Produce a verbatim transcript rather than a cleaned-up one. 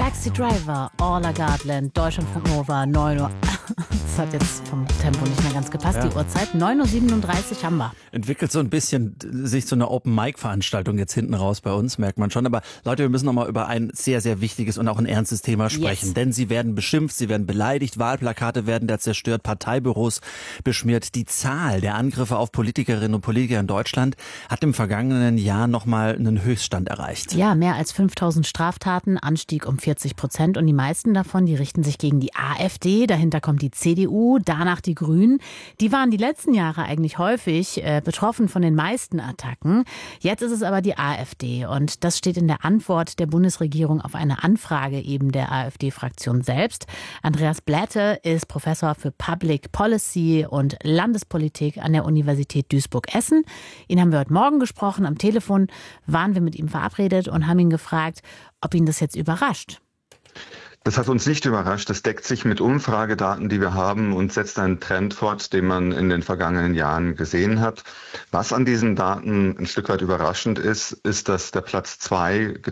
Taxi Driver, Orla Gardland, Deutschlandfunk Nova, neun Uhr. Das hat jetzt vom Tempo nicht mehr ganz gepasst, ja. Die Uhrzeit. neun Uhr siebenunddreißig haben wir. Entwickelt so ein bisschen sich so eine Open-Mic-Veranstaltung jetzt hinten raus bei uns, merkt man schon. Aber Leute, wir müssen noch mal über ein sehr, sehr wichtiges und auch ein ernstes Thema sprechen. Yes. Denn sie werden beschimpft, sie werden beleidigt, Wahlplakate werden da zerstört, Parteibüros beschmiert. Die Zahl der Angriffe auf Politikerinnen und Politiker in Deutschland hat im vergangenen Jahr noch mal einen Höchststand erreicht. Ja, mehr als fünftausend Straftaten, Anstieg um vierzig Prozent. Und die meisten davon, die richten sich gegen die AfD. Dahinter kommt die C D U, danach die Grünen. Die waren die letzten Jahre eigentlich häufig äh, betroffen von den meisten Attacken. Jetzt ist es aber die AfD. Und das steht in der Antwort der Bundesregierung auf eine Anfrage eben der AfD-Fraktion selbst. Andreas Blätte ist Professor für Public Policy und Landespolitik an der Universität Duisburg-Essen. Ihn haben wir heute Morgen gesprochen. Am Telefon waren wir mit ihm verabredet und haben ihn gefragt, ob ihn das jetzt überrascht. Das hat uns nicht überrascht. Das deckt sich mit Umfragedaten, die wir haben, und setzt einen Trend fort, den man in den vergangenen Jahren gesehen hat. Was an diesen Daten ein Stück weit überraschend ist, ist, dass der Platz zwei